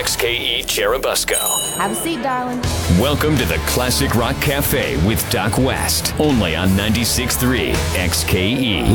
WXKE Cherubusco. Have a seat, darling. Welcome to the Classic Rock Cafe with Doc West, only on 96.3 XKE.